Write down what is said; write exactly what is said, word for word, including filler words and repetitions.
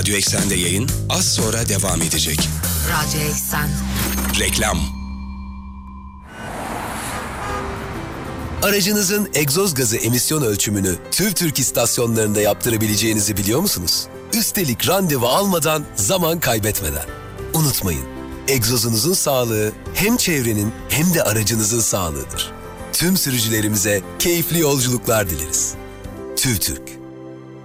Radyo Eksen'de yayın az sonra devam edecek. Radyo Eksen. Reklam. Aracınızın egzoz gazı emisyon ölçümünü TÜVTÜRK istasyonlarında yaptırabileceğinizi biliyor musunuz? Üstelik randevu almadan, zaman kaybetmeden. Unutmayın, egzozunuzun sağlığı hem çevrenin hem de aracınızın sağlığıdır. Tüm sürücülerimize keyifli yolculuklar dileriz. TÜVTÜRK.